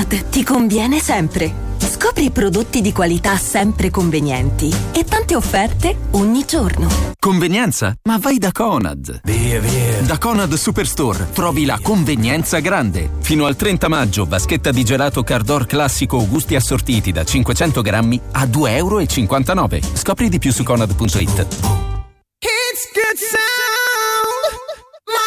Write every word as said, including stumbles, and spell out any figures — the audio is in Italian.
Conad ti conviene sempre. Scopri prodotti di qualità sempre convenienti e tante offerte ogni giorno. Convenienza? Ma vai da Conad. Via, via. Da Conad Superstore trovi la convenienza grande. Fino al trenta maggio, vaschetta di gelato Cardor classico o gusti assortiti da cinquecento grammi a due e cinquantanove euro. Scopri di più su conad punto it.